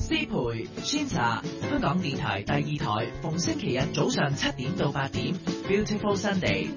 師培宣茶，香港電台第2台，逢星期日早上7點到8點 Beautiful Sunday。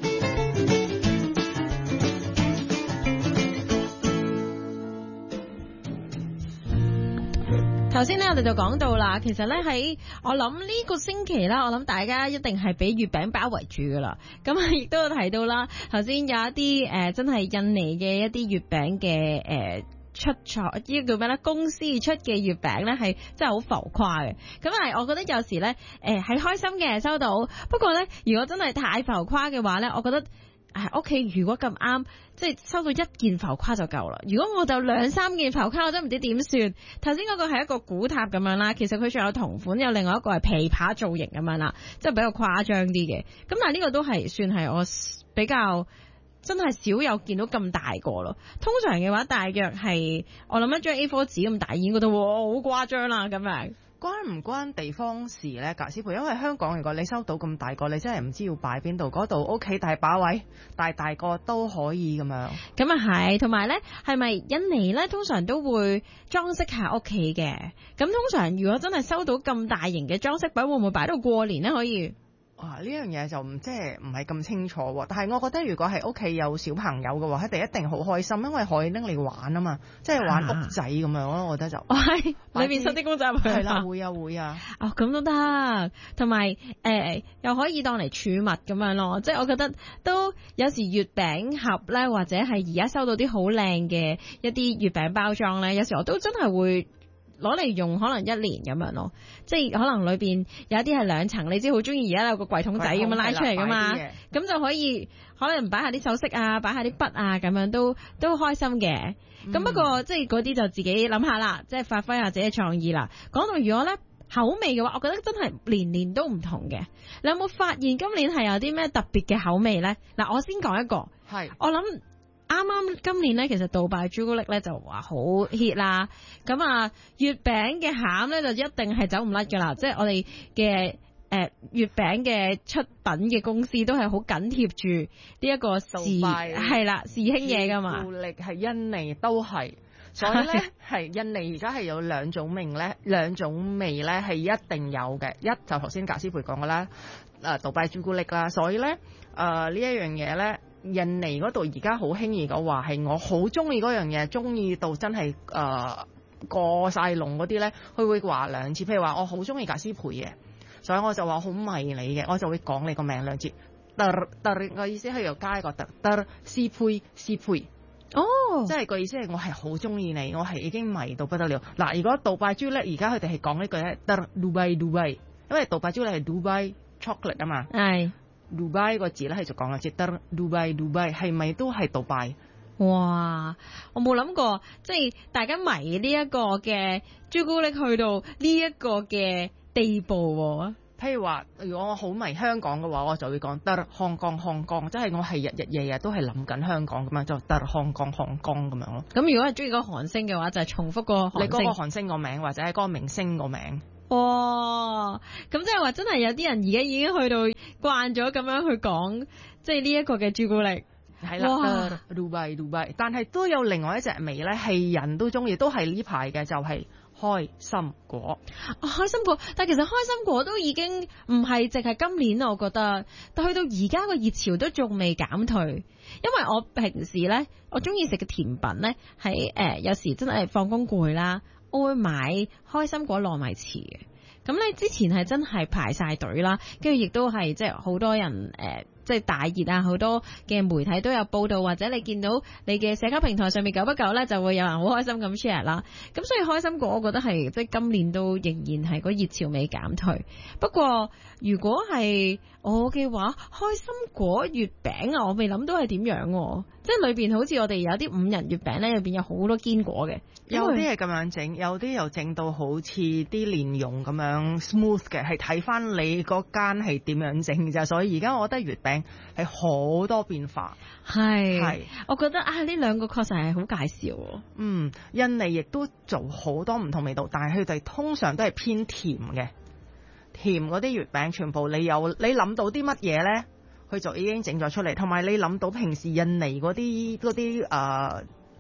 頭先咧，我哋就講到啦，其實咧喺我諗呢個星期啦，我諗大家一定係俾月餅包圍住噶啦。咁啊，亦都有提到啦，頭先有一啲真係印尼嘅一啲月餅嘅出錯，呢個叫咩咧？公司出嘅月餅咧係真係好浮誇嘅。咁係我覺得有時咧係開心嘅收到，不過咧如果真係太浮誇嘅話咧，我覺得屋企如果咁啱，即係收到一件浮誇就夠啦。如果我就2、3件浮誇，我真唔知點算。頭先嗰個係一個古塔咁樣啦，其實佢仲有同款，有另外一個係琵琶造型咁樣啦，即係比較誇張啲嘅。咁但係呢個都係算係我比較真係少有見到咁大個咯。通常嘅話，大約係我諗一張 A4 紙咁大，已經覺得哇好誇張啦咁樣。 關唔關地方事咧？格師傅，因為香港如果你收到咁大個，你真係唔知要擺邊度。嗰度屋企大把位，大個都可以咁樣。 咁啊係，同埋咧係咪印尼咧通常都會裝飾下屋企嘅？咁通常如果真係收到咁大型嘅裝飾品，會唔會擺到過年咧？可以？ 哇！呢樣嘢就即係唔係咁清楚喎，但係我覺得如果係屋企有小朋友嘅話，佢哋一定好開心，因為可以拎嚟玩啊嘛，即係玩屋仔咁樣咯。我覺得就係裏面塞啲公仔入去。 係啦，會啊。 哦，咁都得，同埋又可以當嚟儲物咁樣咯。即係我覺得都有時月餅盒咧，或者係而家收到啲好靚嘅一啲月餅包裝咧，有時我都真係會攞嚟用可能1年咁樣咯，即係可能裏邊有一啲係2層，你知好中意而家有個櫃桶仔咁樣拉出嚟噶嘛，咁就可以可能擺下啲首飾啊，擺下啲筆啊，咁樣都開心嘅。咁不過即係嗰啲就自己諗下啦，即係發揮下自己嘅創意啦。講到如果咧口味嘅話，我覺得真係年年都唔同嘅。你有冇發現今年係有啲咩特別嘅口味咧？嗱，我先講一個， 係我諗。啱啱今年咧，其實杜拜朱古力咧就話好 hit 啦。咁啊，月餅嘅餡咧就一定係走唔甩噶啦。即係我哋嘅月餅嘅出品嘅公司都係好緊貼住呢一個時係啦時興嘢噶嘛。朱古力係印尼都係，所以咧係印尼而家係有2種味咧係一定有嘅。一就頭先格師培講嘅啦，杜拜朱古力啦。所以咧呢一樣嘢咧。印尼嗰度而家好興易嘅話係我好中意嗰樣嘢，中意到真係過晒龍嗰啲咧，佢會話2次。譬如話我好中意格斯培嘅，所以我就話好迷你嘅，我就會講你個名2次。特個意思係又加一個特斯佩哦，即係個意思係我係好中意你，我係已經迷到不得了。嗱，如果杜拜朱咧，而家佢哋係講呢句咧，杜拜，因為杜拜朱咧係 Dubai chocolate 啊嘛，係。杜拜個字咧係就講啦，即係杜拜係咪都係杜拜？ 哇！我冇諗過，即係大家迷呢一個嘅朱古力去到呢一個嘅地步。 譬如話，如果我好迷香港嘅話，我就會講得香港，即係我係日夜都係諗緊香港咁樣，就得香港咁樣咯。 咁如果係中意個韓星嘅話，就係重複個韓星， 你嗰個韓星個名或者係嗰個明星個名。 哇！咁即係話真係有啲人而家已經去到慣咗咁樣去講，即係呢一個嘅朱古力係啦，杜拜，但係都有另外一隻味咧，係人都中意，都係呢排嘅，就係開心果。 開心果，但係其實開心果都已經唔係淨係今年啦，我覺得，但去到而家個熱潮都仲未減退，因為我平時咧，我中意食嘅甜品咧，係有時真係放工攰啦。我會買開心果糯米糍嘅，咁咧之前係真係排晒隊啦，跟住亦都係即係好多人即係大熱啊，好多嘅媒體都有報道，或者你見到你嘅社交平台上面久不久咧，就會有人好開心咁 share 啦。咁所以開心果我覺得係即係今年都仍然係個熱潮未減退。不過如果係我嘅話，開心果月餅啊，我未諗到係點樣，即係裏邊好似我哋有啲5仁月餅咧，入邊有好多堅果嘅， 有啲係咁樣整，有啲又整到好似啲蓮蓉咁樣 smooth 嘅，係睇翻你嗰間係點樣整咋。所以而家我覺得月餅係好多變化， 係，我覺得啊呢2個確實係好介紹。 印尼亦都做好多唔同味道，但係佢哋通常都係偏甜嘅，甜嗰啲月餅全部你諗到啲乜嘢咧，佢就已經整咗出嚟。同埋你諗到平時印尼嗰啲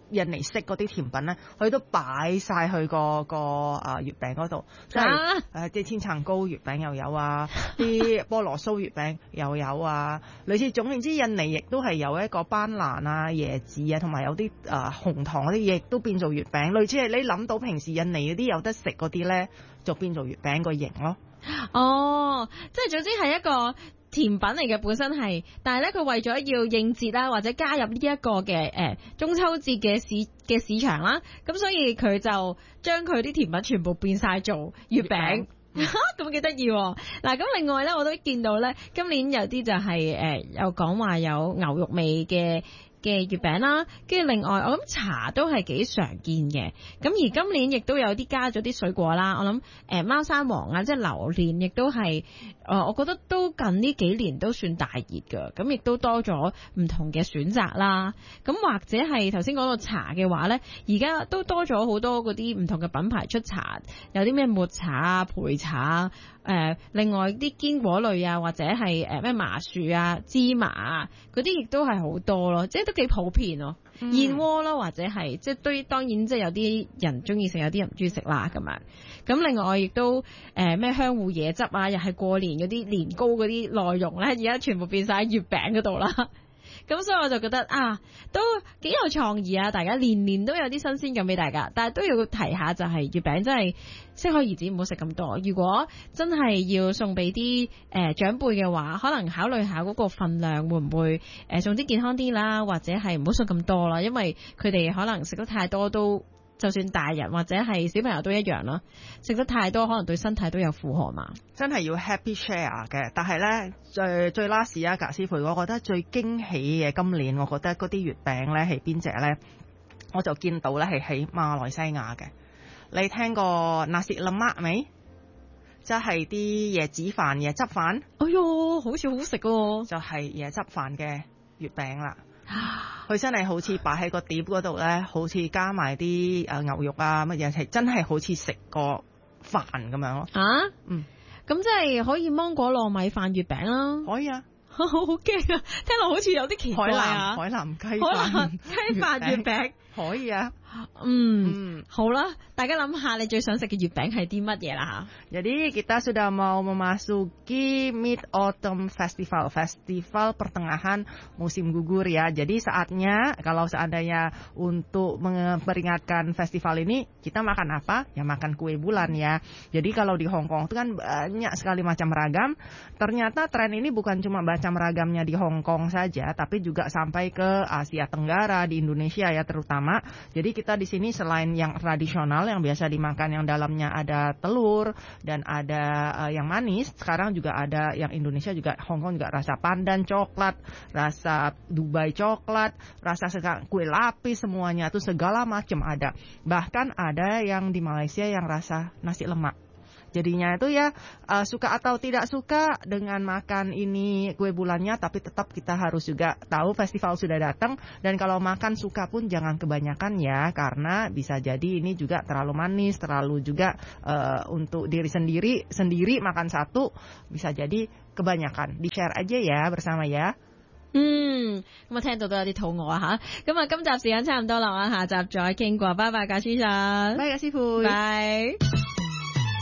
印尼式嗰啲甜品咧，佢都擺晒去個月餅嗰度，即係啲千層糕月餅又有啊，啲菠蘿酥月餅又有啊，類似總言之，印尼亦都係有一個班蘭啊、椰子啊，同埋有啲紅糖嗰啲嘢都變做月餅，類似係你諗到平時印尼嗰啲有得食嗰啲咧，就變做月餅個型咯。 哦，即係總之係一個甜品嚟嘅本身係，但係咧佢為咗要應節啦，或者加入呢一個嘅中秋節嘅市場啦，咁所以佢就將佢啲甜品全部變晒做月餅。咁幾得意喎！嗱，咁另外咧，我都見到咧，今年有啲就係有講話有牛肉味嘅月餅啦，跟住另外我諗茶都係幾常見嘅，咁而今年亦都有啲加咗啲水果啦，我諗貓山王啊，即係榴蓮，亦都係我覺得都近呢幾年都算大熱㗎，咁亦都多咗唔同嘅選擇啦。咁或者係頭先講到茶嘅話呢，而家都多咗好多嗰啲唔同嘅品牌出茶，有啲咩抹茶啊、焙茶啊，另外啲堅果類啊，或者係咩麻薯啊、芝麻啊嗰啲，亦都係好多咯，即係都幾普遍咯。燕窩啦，或者係即係對，當然即係有啲人中意食，有啲人唔中意食啦咁樣。咁另外亦都咩香芋椰汁啊，又係過年嗰啲年糕嗰啲內容咧，而家全部變晒喺月餅嗰度啦。咁所以我就覺得啊，都幾有創意啊！大家年年都有啲新鮮感俾大家，但係都要提下就係月餅真係適可而止，唔好食咁多。如果真係要送俾啲長輩嘅話，可能考慮下嗰個份量會唔會送啲健康啲啦，或者係唔好送咁多啦，因為佢哋可能食得太多都。就算大人或者係小朋友都一樣啦，食得太多可能對身體都有負荷嘛。真係要 happy share 嘅，但係呢，最 last 啊，格師傅，我覺得最驚喜嘅今年，我覺得嗰啲月餅呢係邊隻呢？我就見到呢係喺馬來西亞嘅。你聽過 nasi lemak 未？即係啲椰子飯、椰汁飯。哎喲，好似好食喎！就係椰汁飯嘅月餅啦。佢真係好似擺喺個碟嗰度咧，好似加埋啲牛肉啊乜嘢，係真係好似食個飯咁樣咯。啊，咁即係可以芒果糯米飯月餅啦。可以啊，好驚啊！聽落好似有啲奇怪啊。海南雞飯月餅可以啊。好啦，大家諗下你最想食嘅月餅係啲乜嘢啦吓。Jadi kita sudah mau memasuki Mid Autumn Festival pertengahan musim gugur ya. Jadi saatnya kalau seandainya untuk memperingatkan festival ini kita makan apa? Ya makan kue bulan ya. Jadi kalau di Hong Kong itu kan banyak sekali macam ragam. Ternyata tren ini bukan cuma macam ragamnya di Hong Kong saja, tapi juga sampai ke Asia Tenggara, di Indonesia ya terutama. Jadi kita di sini selain yang tradisional yang biasa dimakan yang dalamnya ada telur dan ada yang manis, sekarang juga ada yang Indonesia juga, Hong Kong juga rasa pandan coklat, rasa Dubai coklat, rasa kue lapis, semuanya tuh segala macam ada. Bahkan ada yang di Malaysia yang rasa nasi lemak. Jadinya itu ya suka atau tidak suka dengan makan ini kue bulannya, tapi tetap kita harus juga tahu festival sudah datang, dan kalau makan suka pun jangan kebanyakan ya, karena bisa jadi ini juga terlalu manis, terlalu juga untuk diri sendiri makan satu bisa jadi kebanyakan. Di-share aja ya bersama ya. 咁我聽到都有啲肚餓啊吓，咁啊今集時間差唔多啦，下集再傾過，拜拜，格先生，拜，格師傅，拜。